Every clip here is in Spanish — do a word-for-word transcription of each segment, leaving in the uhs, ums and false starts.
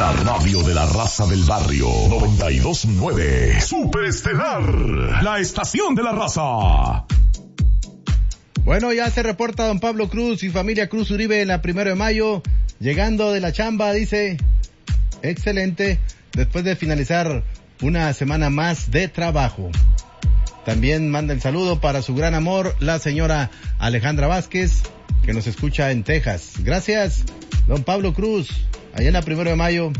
La radio de la raza del barrio. noventa y dos punto nueve. Superestelar. La estación de la raza. Bueno, ya se reporta don Pablo Cruz y familia Cruz Uribe en la primero de mayo. Llegando de la chamba, dice, excelente, después de finalizar una semana más de trabajo. También manda el saludo para su gran amor, la señora Alejandra Vázquez, que nos escucha en Texas. Gracias, don Pablo Cruz, allá en la primero de mayo.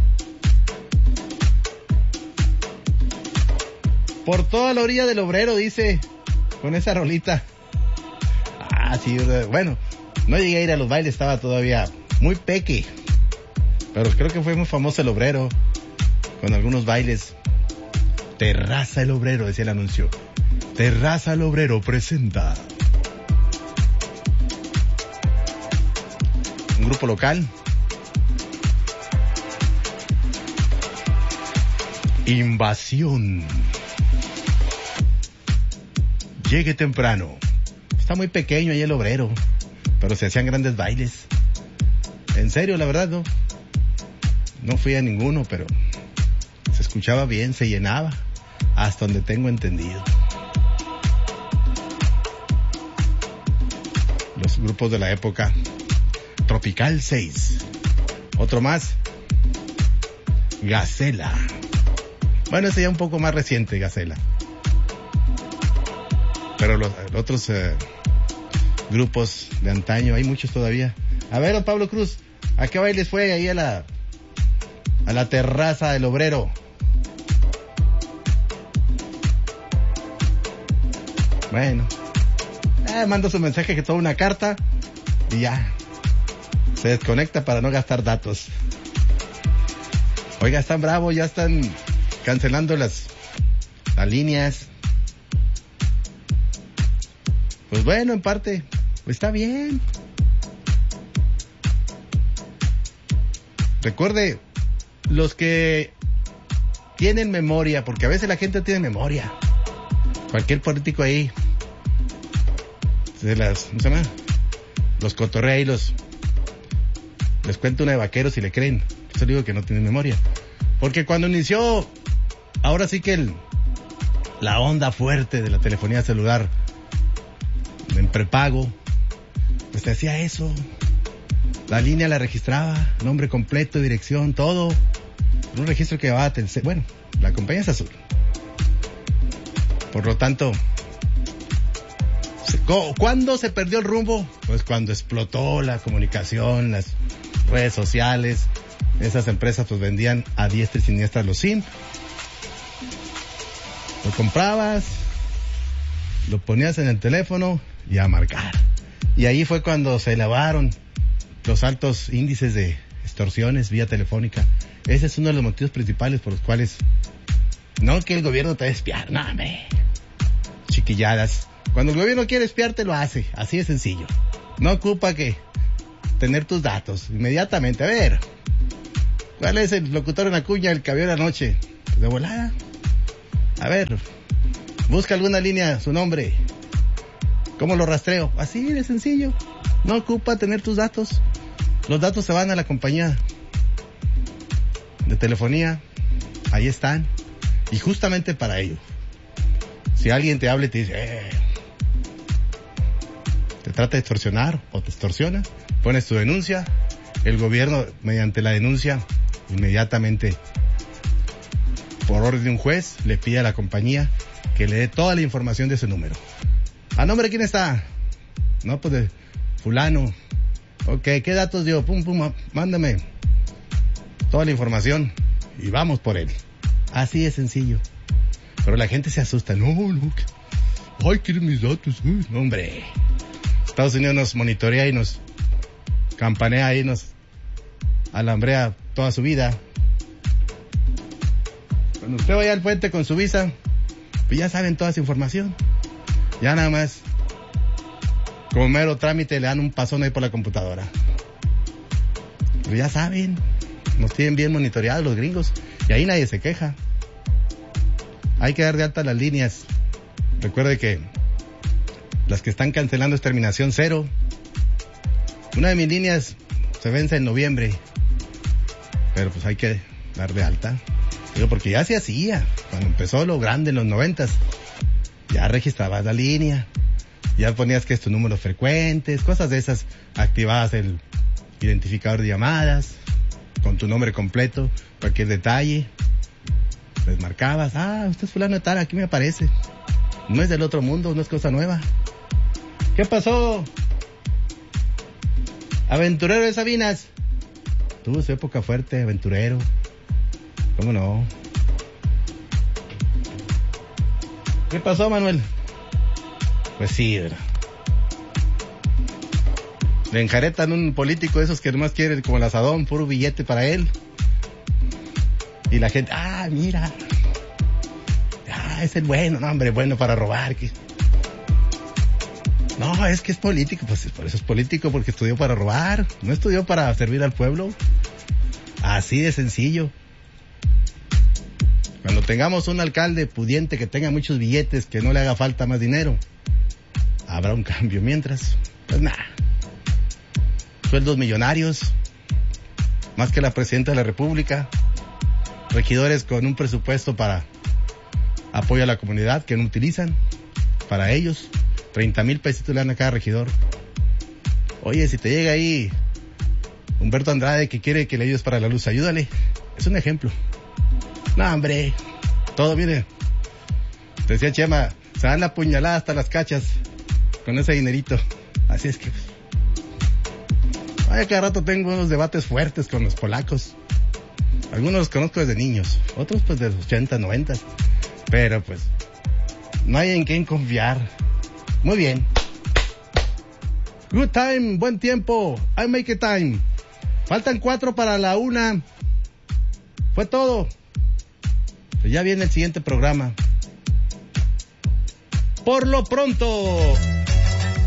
Por toda la orilla del Obrero, dice, con esa rolita. Ah, sí, bueno, no llegué a ir a los bailes, estaba todavía muy peque, pero creo que fue muy famoso el Obrero, con algunos bailes. Terraza el Obrero, decía el anuncio. Terraza el Obrero presenta. Un grupo local. Invasión. Llegue temprano. Está muy pequeño ahí el Obrero, pero se hacían grandes bailes. En serio, la verdad, no. No fui a ninguno, pero se escuchaba bien, se llenaba, hasta donde tengo entendido. Los grupos de la época. Tropical seis. Otro más. Gacela. Bueno, ese ya un poco más reciente, Gacela. Pero los, los otros eh, grupos de antaño, hay muchos todavía. A ver, don Pablo Cruz, ¿a qué bailes fue ahí a la a la terraza del Obrero? Bueno, eh, manda su mensaje que toma una carta y ya se desconecta para no gastar datos. Oiga, están bravos, ya están cancelando las, las líneas. Pues bueno, en parte, pues está bien. Recuerde, los que tienen memoria, porque a veces la gente tiene memoria. Cualquier político ahí se las, ¿cómo se llama? Los cotorrea y los les cuenta una de vaqueros y le creen. Yo digo que no tienen memoria. Porque cuando inició, ahora sí que el, la onda fuerte de la telefonía celular en prepago, pues te hacía eso. La línea la registraba, nombre completo, dirección, todo. Un registro que llevaba Telcel. Bueno, la compañía es Azul. Por lo tanto, ¿cuándo se perdió el rumbo? Pues cuando explotó la comunicación, las redes sociales. Esas empresas pues vendían a diestra y siniestra los SIM. Lo comprabas, lo ponías en el teléfono y a marcar. Y ahí fue cuando se elevaron los altos índices de extorsiones vía telefónica. Ese es uno de los motivos principales por los cuales no que el gobierno te va a espiar, no, hombre. Chiquilladas. Cuando el gobierno quiere espiarte, lo hace. Así de sencillo. No ocupa que tener tus datos inmediatamente. A ver, ¿cuál es el locutor en la cuña el que había la noche? De volada. A ver, busca alguna línea, su nombre. ¿Cómo lo rastreo? Así de sencillo. No ocupa tener tus datos. Los datos se van a la compañía de telefonía. Ahí están. Y justamente para ello. Si alguien te habla y te dice, eh, te trata de extorsionar o te extorsiona, pones tu denuncia. El gobierno, mediante la denuncia, inmediatamente, por orden de un juez, le pide a la compañía que le dé toda la información de ese número. ¿A nombre de quién está? No, pues de fulano. Ok, ¿qué datos dio? Pum, pum, mándame toda la información y vamos por él. Así de sencillo. Pero la gente se asusta. No, no. Ay, quieren mis datos. Uy, no, hombre. Estados Unidos nos monitorea y nos campanea y nos alambrea toda su vida. Cuando usted vaya al puente con su visa, pues ya saben toda esa información. Ya nada más, como mero trámite, le dan un pasón ahí por la computadora. Pero ya saben, nos tienen bien monitoreados los gringos. Y ahí nadie se queja. Hay que dar de alta las líneas. Recuerde que las que están cancelando es terminación cero. Una de mis líneas se vence en noviembre. Pero pues hay que dar de alta. Digo, porque ya se hacía. Cuando empezó lo grande en los noventas, ya registrabas la línea, ya ponías que es tu número frecuentes, cosas de esas, activabas el identificador de llamadas, con tu nombre completo, cualquier detalle, les marcabas, ah, usted es fulano de tal, aquí me aparece. No es del otro mundo, no es cosa nueva. ¿Qué pasó? Aventurero de Sabinas. Tuvo su época fuerte, aventurero. ¿Cómo no? ¿Qué pasó, Manuel? Pues sí, ¿verdad? Le enjaretan un político de esos que nomás quieren como el asadón, puro billete para él. Y la gente, ah, mira. Ah, es el bueno, no, hombre, bueno para robar. ¿Qué? No, es que es político. Pues por eso es político, porque estudió para robar. No estudió para servir al pueblo. Así de sencillo. Cuando tengamos un alcalde pudiente que tenga muchos billetes, que no le haga falta más dinero, habrá un cambio. Mientras, pues nada. Sueldos millonarios, más que la presidenta de la República. Regidores con un presupuesto para apoyo a la comunidad que no utilizan para ellos. treinta mil pesitos le dan a cada regidor. Oye, si te llega ahí Humberto Andrade que quiere que le ayudes para la luz, ayúdale. Es un ejemplo. No, hombre, todo, mire. Decía Chema, se dan la puñalada hasta las cachas con ese dinerito. Así es que... Ay, cada rato tengo unos debates fuertes con los polacos. Algunos los conozco desde niños, otros pues de los ochenta, noventa. Pero pues, no hay en quién confiar. Muy bien. Good time, buen tiempo. I make it time. Faltan cuatro para la una. Fue todo. Pues ya viene el siguiente programa. Por lo pronto...